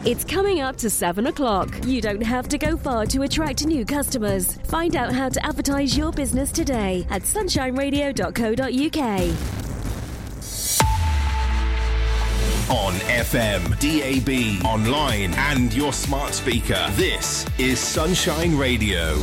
It's coming up to 7 o'clock. You don't have to go far to attract new customers. Find out how to advertise your business today at sunshineradio.co.uk. On FM, DAB, online and your smart speaker. This is Sunshine Radio.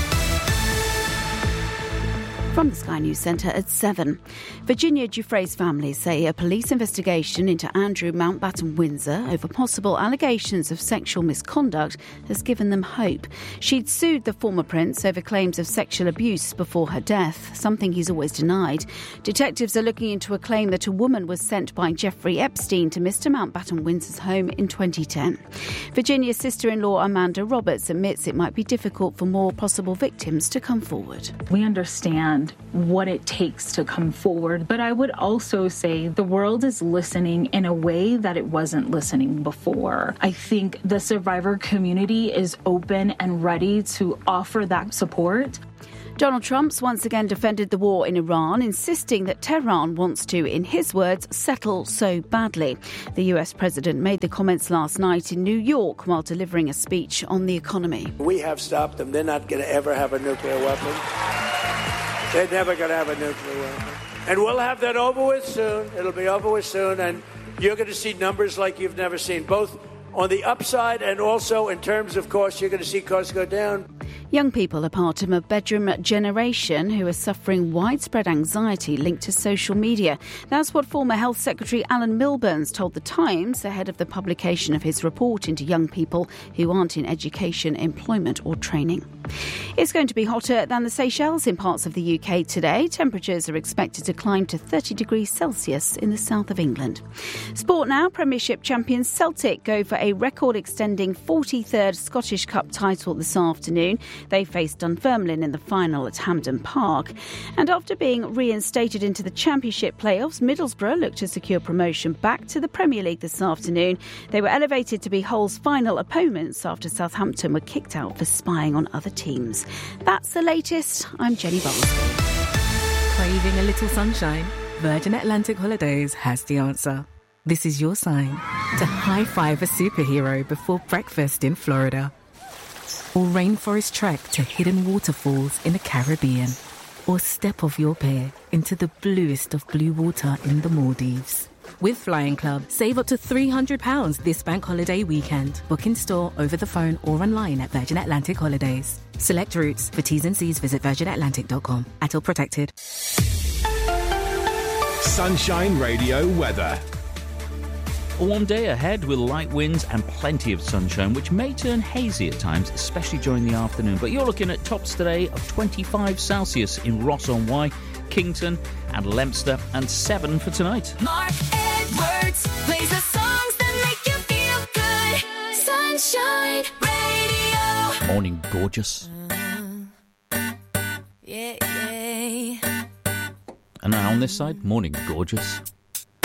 From the Sky News Centre at 7. Virginia Giuffre's family say a police investigation into Andrew Mountbatten Windsor over possible allegations of sexual misconduct has given them hope. She'd sued the former prince over claims of sexual abuse before her death, something he's always denied. Detectives are looking into a claim that a woman was sent by Jeffrey Epstein to Mr Mountbatten Windsor's home in 2010. Virginia's sister-in-law Amanda Roberts admits it might be difficult for more possible victims to come forward. We understand what it takes to come forward, but I would also say the world is listening in a way that it wasn't listening before. I think the survivor community is open and ready to offer that support. Donald Trump's once again defended the war in Iran, insisting that Tehran wants to, in his words, settle so badly. The US president made the comments last night in New York while delivering a speech on the economy. We have stopped them. They're not going to ever have a nuclear weapon. They're never going to have a nuclear weapon. And we'll have that over with soon. It'll be over with soon. And you're going to see numbers like you've never seen, both on the upside and also in terms of costs. You're going to see costs go down. Young people are part of a bedroom generation who are suffering widespread anxiety linked to social media. That's what former Health Secretary Alan Milburns told The Times ahead of the publication of his report into young people who aren't in education, employment or training. It's going to be hotter than the Seychelles in parts of the UK today. Temperatures are expected to climb to 30 degrees Celsius in the south of England. Sport now. Premiership champions Celtic go for a record-extending 43rd Scottish Cup title this afternoon. They faced Dunfermline in the final at Hampden Park. And after being reinstated into the Championship playoffs, Middlesbrough looked to secure promotion back to the Premier League this afternoon. They were elevated to be Hull's final opponents after Southampton were kicked out for spying on other teams. That's the latest. I'm Jenny Bowles. Craving a little sunshine? Virgin Atlantic Holidays has the answer. This is your sign to high-five a superhero before breakfast in Florida. Or rainforest trek to hidden waterfalls in the Caribbean. Or step off your pier into the bluest of blue water in the Maldives. With Flying Club, save up to £300 this bank holiday weekend. Book in store, over the phone or online at Virgin Atlantic Holidays. Select routes. For T's and C's, visit virginatlantic.com. ATOL protected. Sunshine Radio weather. A warm day ahead with light winds and plenty of sunshine, which may turn hazy at times, especially during the afternoon. But you're looking at tops today of 25 Celsius in Ross-on-Wye, Kington and Leominster, and 7 for tonight. Mark Edwards plays the songs that make you feel good. Sunshine Radio. Morning, gorgeous. Yeah. And now on this side, morning, gorgeous.